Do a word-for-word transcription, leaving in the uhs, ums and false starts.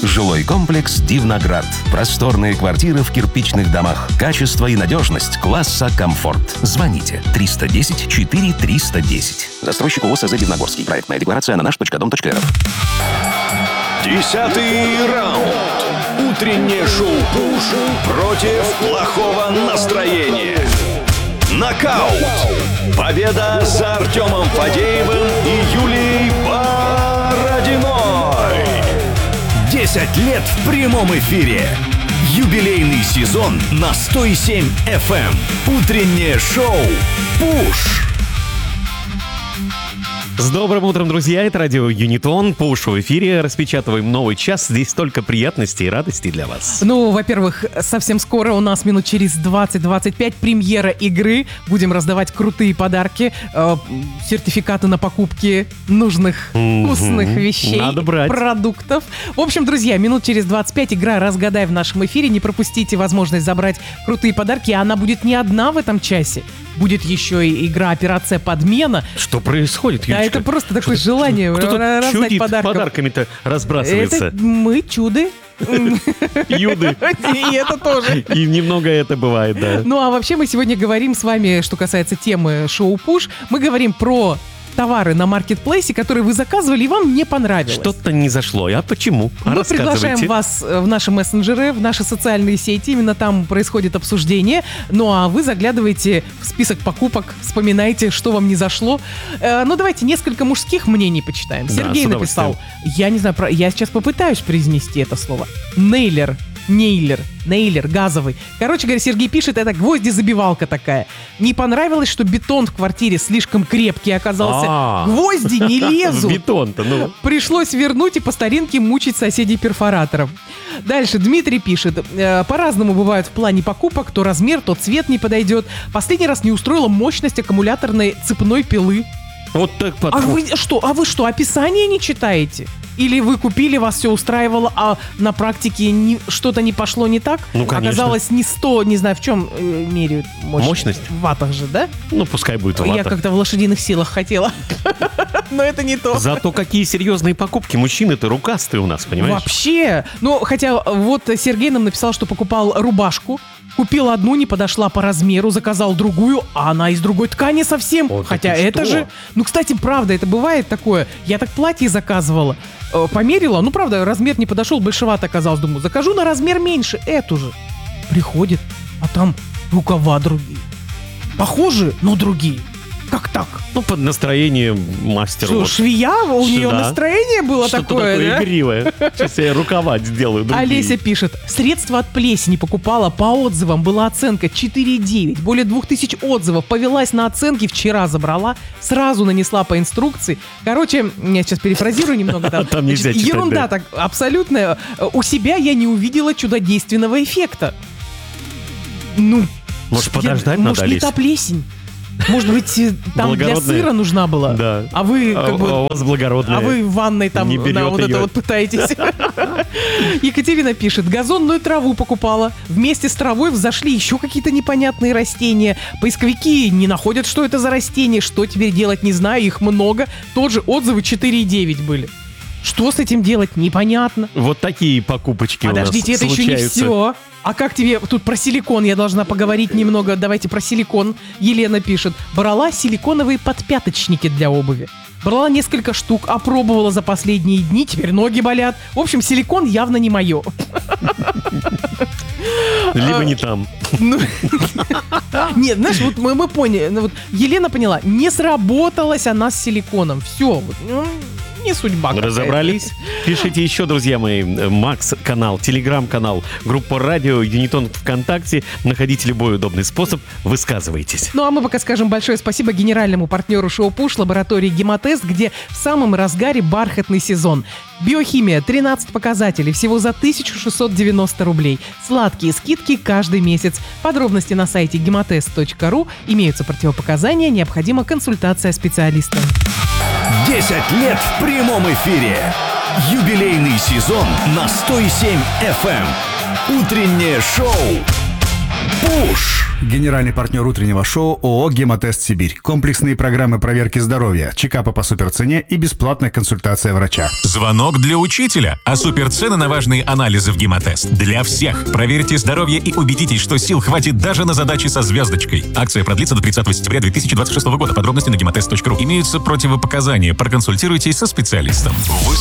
Жилой комплекс «Дивноград». Просторные квартиры в кирпичных домах. Качество и надежность класса «Комфорт». Звоните триста десять четыре триста десять. Застройщик ООО «СЗ Дивногорский». Проектная декларация на наш точка дом точка эр эф. Десятый раунд. Утреннее шоу «Пуш» против плохого настроения. Нокаут. Победа за Артемом Фадеевым и Юлией Бородиной. Десять лет в прямом эфире. Юбилейный сезон на сто семь эф эм. Утреннее шоу «Пуш». С добрым утром, друзья! Это радио Юнитон. Пуш в эфире. Распечатываем новый час. Здесь столько приятностей и радостей для вас. Ну, во-первых, совсем скоро у нас минут через двадцать-двадцать пять премьера игры. Будем раздавать крутые подарки, э, сертификаты на покупки нужных Mm-hmm. вкусных вещей, Надо брать. продуктов. В общем, друзья, минут через двадцать пять игра «Разгадай» в нашем эфире. Не пропустите возможность забрать крутые подарки. Она будет не одна в этом часе. Будет еще и игра «Операция подмена». Что происходит, Да, Юлечка? это просто такое желание Кто-то раздать чудит подарков. подарками-то разбрасывается. Это мы чуды. Юды. И это тоже. И немного это бывает, да. Ну а вообще мы сегодня говорим с вами, что касается темы шоу «Пуш», мы говорим про товары на маркетплейсе, которые вы заказывали и вам не понравилось. Что-то не зашло. А почему? А Мы рассказывайте. приглашаем вас в наши мессенджеры, в наши социальные сети. Именно там происходит обсуждение. Ну а вы заглядываете в список покупок, вспоминайте, что вам не зашло. Э, ну давайте несколько мужских мнений почитаем. Да, Сергей с написал, я не знаю, про... я сейчас попытаюсь произнести это слово. Нейлер. Нейлер, нейлер, газовый. Короче говоря, Сергей пишет, это гвозди-забивалка такая. Не понравилось, что бетон в квартире слишком крепкий оказался. А. Гвозди не В лезут. бетон-то, ну. Пришлось вернуть и по старинке мучить соседей перфоратором. Дальше Дмитрий пишет. «Э, По-разному бывает в плане покупок. То размер, то цвет не подойдет. Последний раз не устроила мощность аккумуляторной цепной пилы. Вот так А подход. вы что, а вы что, описание не читаете? Или вы купили, вас все устраивало, а на практике не- что-то не пошло не так? Ну, конечно. Оказалось, не сто, не знаю, в чем э, меряют мощность. Мощность? В ваттах же, да? Ну, пускай будет в Я ватах. как-то в лошадиных силах хотела. Но это не то. Зато какие серьезные покупки. Мужчины-то рукастые у нас, понимаешь? Вообще. Ну, хотя вот Сергей нам написал, что покупал рубашку. Купил одну, не подошла по размеру, заказал другую, а она из другой ткани совсем. Вот Хотя это это что? же... Ну, кстати, правда, это бывает такое. Я так платье заказывала, э, померила, ну, правда, размер не подошел, большевато оказалось. Думаю, закажу на размер меньше, эту же. Приходит, а там рукава другие. Похожи, но другие. Как так? Ну, под настроение мастера. Что, вот. швея? У Что, нее да. настроение было Что-то такое, такое да? игривое. Сейчас я рукава сделаю другие. Олеся пишет, средства от плесени покупала, по отзывам была оценка четыре девять, более двух тысяч отзывов, повелась на оценки, вчера забрала, сразу нанесла по инструкции. Короче, я сейчас перефразирую немного. Там, Там нельзя Значит, читать, ерунда да. так, абсолютно. У себя я не увидела чудодейственного эффекта. Ну, Может, я- подождать надо, Может, не Олеся? та плесень? Может быть, э, там для Благородная. сыра нужна была? Да. А вы А, как бы... а у вас благородная. А вы в ванной там Не берет на вот это её. вот пытаетесь. Екатерина пишет, газонную траву покупала. Вместе с травой взошли еще какие-то непонятные растения. Поисковики не находят, что это за растения. Что теперь делать, не знаю. Их много. Тот же отзывы четыре девять были. Что с этим делать, непонятно. Вот такие покупочки Подождите, у нас это еще не случаются. все. А как тебе тут про силикон? Я должна поговорить немного. Давайте про силикон. Елена пишет. Брала силиконовые подпяточники для обуви. Брала несколько штук, опробовала за последние дни, теперь ноги болят. В общем, силикон явно не мое. Либо не там. Ну, нет, знаешь, вот мы, мы поняли. ну вот Елена поняла, не сработалась она с силиконом. Все, вот, ну, не судьба какая-то. Разобрались? Пишите еще, друзья мои. Макс-канал, телеграм-канал, группа радио Юнитон ВКонтакте. Находите любой удобный способ, высказывайтесь. Ну а мы пока скажем большое спасибо генеральному партнеру шоу «Пуш» лаборатории «Гемотест», где в самом разгаре бархатный сезон. Биохимия, тринадцать показателей, всего за тысяча шестьсот девяносто рублей. Сладкие скидки каждый месяц. Подробности на сайте гемотест точка ру. Имеются противопоказания, необходима консультация специалиста. десять лет в прямом эфире. Юбилейный сезон на сто семь эф эм. Утреннее шоу «Пуш». Генеральный партнер утреннего шоу ООО «Гемотест Сибирь». Комплексные программы проверки здоровья, чекапы по суперцене и бесплатная консультация врача. Звонок для учителя. А суперцены на важные анализы в Гемотест. Для всех. Проверьте здоровье и убедитесь, что сил хватит даже на задачи со звездочкой. Акция продлится до тридцатого сентября две тысячи двадцать шестого года. Подробности на гемотест точка ру. Имеются противопоказания. Проконсультируйтесь со специалистом. Вы